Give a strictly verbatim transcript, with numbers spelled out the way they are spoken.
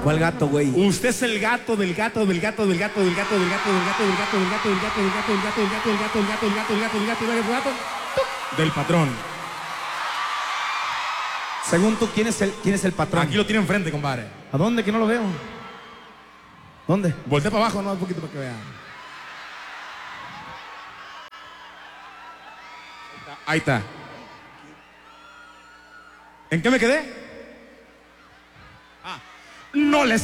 ¿Cuál gato, güey? Usted es el gato del gato del gato del gato del gato del gato del gato del gato del gato del gato del gato del gato del gato del gato del gato del gato del gato del gato del gato del patrón. Según tú, ¿quién es el, quién es el patrón? Aquí lo tiene enfrente, compadre. ¿A dónde? Que no lo veo. ¿Dónde? Voltea para abajo, no, un poquito para que vea. Ahí está. ¿En qué me quedé? Ah, no les